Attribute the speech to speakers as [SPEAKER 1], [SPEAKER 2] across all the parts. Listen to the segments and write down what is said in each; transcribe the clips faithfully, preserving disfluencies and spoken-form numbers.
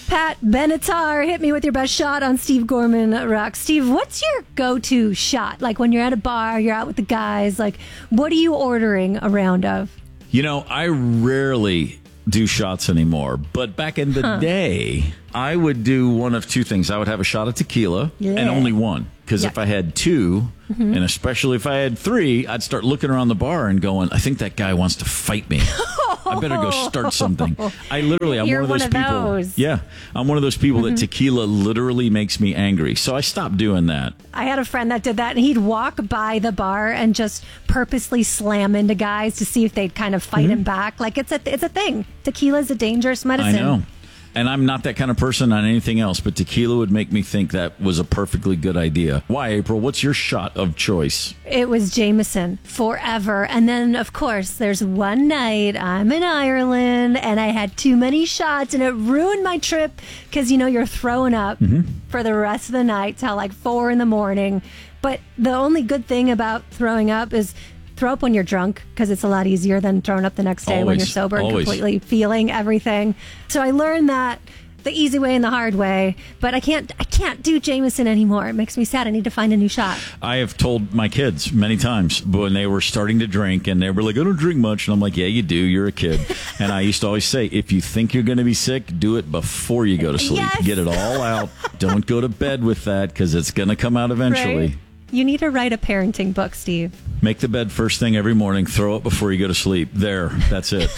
[SPEAKER 1] Pat Benatar, hit me with your best shot on Steve Gorman Rock. Steve, what's your go-to shot? Like when you're at a bar, you're out with the guys, like what are you ordering a round of?
[SPEAKER 2] You know, I rarely do shots anymore, but back in the
[SPEAKER 1] huh.
[SPEAKER 2] day, I would do one of two things. I would have a shot of tequila
[SPEAKER 1] yeah.
[SPEAKER 2] and only one. Because
[SPEAKER 1] yeah.
[SPEAKER 2] if I had two, mm-hmm. and especially if I had three, I'd start looking around the bar and going, I think that guy wants to fight me. I better go start something. I literally, I'm
[SPEAKER 1] You're
[SPEAKER 2] one of those
[SPEAKER 1] one of
[SPEAKER 2] people.
[SPEAKER 1] Those.
[SPEAKER 2] Yeah, I'm one of those people
[SPEAKER 1] mm-hmm.
[SPEAKER 2] that tequila literally makes me angry. So I stopped doing that.
[SPEAKER 1] I had a friend that did that, and he'd walk by the bar and just purposely slam into guys to see if they'd kind of fight mm-hmm. him back. Like it's a it's a thing. Tequila is a dangerous medicine.
[SPEAKER 2] I know. And I'm not that kind of person on anything else, but tequila would make me think that was a perfectly good idea. Why, April? What's your shot of choice?
[SPEAKER 1] It was Jameson forever. And then, of course, there's one night I'm in Ireland and I had too many shots and it ruined my trip because, you know, you're throwing up mm-hmm. for the rest of the night till like four in the morning. But the only good thing about throwing up is throw up when you're drunk because it's a lot easier than throwing up the next day
[SPEAKER 2] always,
[SPEAKER 1] when you're sober and
[SPEAKER 2] always.
[SPEAKER 1] completely feeling everything. So I learned that the easy way and the hard way, but I can't I can't do Jameson anymore. It makes me sad. I need to find a new shot.
[SPEAKER 2] I have told my kids many times when they were starting to drink and they were like, I don't drink much. And I'm like, yeah, you do. You're a kid. And I used to always say, if you think you're going to be sick, do it before you go to sleep.
[SPEAKER 1] Yes.
[SPEAKER 2] Get it all out. Don't go to bed with that because it's going to come out eventually.
[SPEAKER 1] Right? You need to write a parenting book, Steve.
[SPEAKER 2] Make the bed first thing every morning. Throw it before you go to sleep. There. That's it.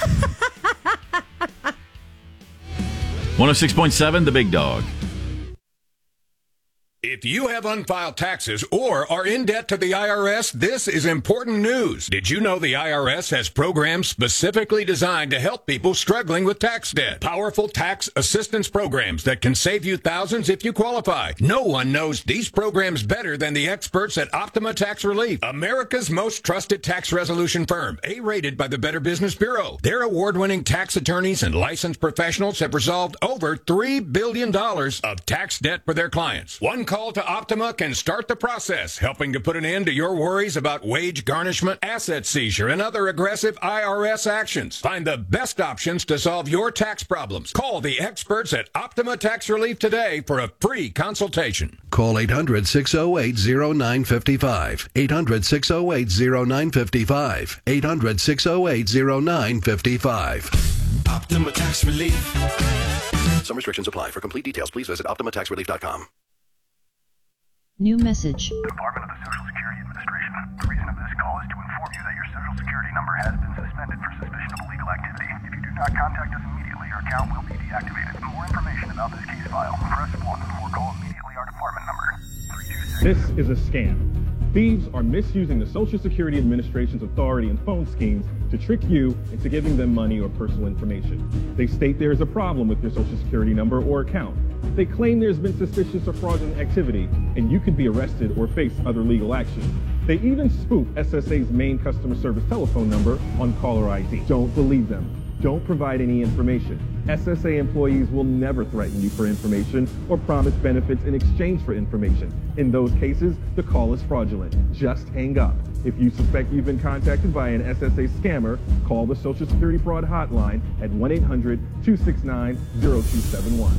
[SPEAKER 2] one oh six point seven, The Big Dog.
[SPEAKER 3] If you have unfiled taxes or are in debt to the I R S, this is important news. Did you know the I R S has programs specifically designed to help people struggling with tax debt? Powerful tax assistance programs that can save you thousands if you qualify. No one knows these programs better than the experts at Optima Tax Relief, America's most trusted tax resolution firm, A-rated by the Better Business Bureau. Their award-winning tax attorneys and licensed professionals have resolved over three billion dollars of tax debt for their clients. One call to Optima can start the process, helping to put an end to your worries about wage garnishment, asset seizure, and other aggressive I R S actions. Find the best options to solve your tax problems. Call the experts at Optima Tax Relief today for a free consultation.
[SPEAKER 4] Call eight hundred, six oh eight, oh nine five five. eight hundred, six oh eight, oh nine five five. eight hundred, six oh eight, oh nine five five.
[SPEAKER 5] Optima Tax Relief.
[SPEAKER 4] Some restrictions apply. For complete details, please visit optima tax relief dot com.
[SPEAKER 6] New message.
[SPEAKER 7] Department of the Social Security Administration. The reason of this call is to inform you that your Social Security number has been suspended for suspicion of illegal activity. If you do not contact us immediately, your account will be deactivated. For more information about this case file, press one or call immediately our department number. three two six.
[SPEAKER 8] This is a scam. Thieves are misusing the Social Security Administration's authority and phone schemes to trick you into giving them money or personal information. They state there is a problem with your Social Security number or account. They claim there's been suspicious or fraudulent activity, and you could be arrested or face other legal action. They even spoof S S A's main customer service telephone number on caller I D. Don't believe them. Don't provide any information. S S A employees will never threaten you for information or promise benefits in exchange for information. In those cases, the call is fraudulent. Just hang up. If you suspect you've been contacted by an S S A scammer, call the Social Security Fraud Hotline at one eight hundred, two six nine, zero two seven one.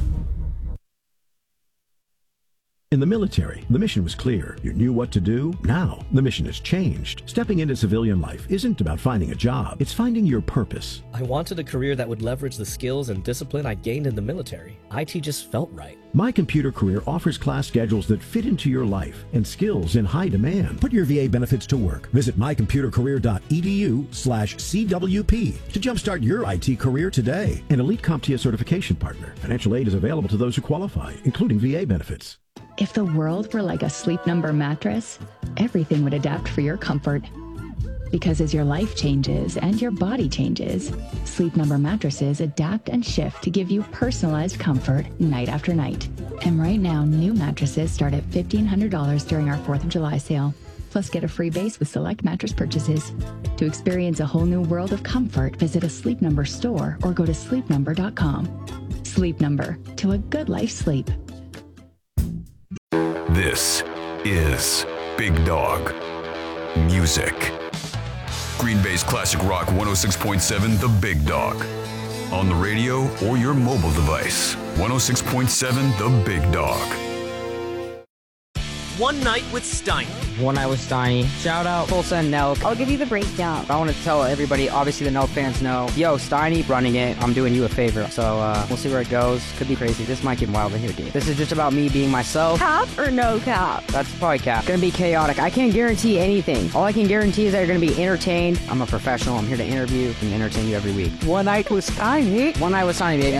[SPEAKER 9] In the military, the mission was clear. You knew what to do. Now, the mission has changed. Stepping into civilian life isn't about finding a job. It's finding your purpose.
[SPEAKER 10] I wanted a career that would leverage the skills and discipline I gained in the military. I T just felt right.
[SPEAKER 9] My Computer Career offers class schedules that fit into your life and skills in high demand. Put your V A benefits to work. Visit my computer career dot e d u slash C W P to jumpstart your I T career today. An Elite CompTIA certification partner. Financial aid is available to those who qualify, including V A benefits.
[SPEAKER 11] If the world were like a Sleep Number mattress, everything would adapt for your comfort. Because as your life changes and your body changes, Sleep Number mattresses adapt and shift to give you personalized comfort night after night. And right now, new mattresses start at fifteen hundred dollars during our fourth of July sale. Plus, get a free base with select mattress purchases. To experience a whole new world of comfort, visit a Sleep Number store or go to sleep number dot com. Sleep Number, to a good life sleep.
[SPEAKER 5] This is Big Dog Music. Green Bay's classic rock one oh six point seven, The Big Dog. on the radio or your mobile device. one oh six point seven The Big Dog.
[SPEAKER 12] One Night with Steiny.
[SPEAKER 13] One Night with Steiny. Shout out Tulsa and Nelk.
[SPEAKER 14] I'll give you the breakdown.
[SPEAKER 13] I want to tell everybody, obviously the Nelk fans know, yo, Steiny running it. I'm doing you a favor. So uh, we'll see where it goes. Could be crazy. This might get wild in here, dude. This is just about me being myself.
[SPEAKER 14] Cap or no cap?
[SPEAKER 13] That's probably cap. Gonna be chaotic. I can't guarantee anything. All I can guarantee is that you're gonna be entertained. I'm a professional. I'm here to interview and entertain you every week.
[SPEAKER 14] One Night with Steiny.
[SPEAKER 13] One Night with Steiny, baby.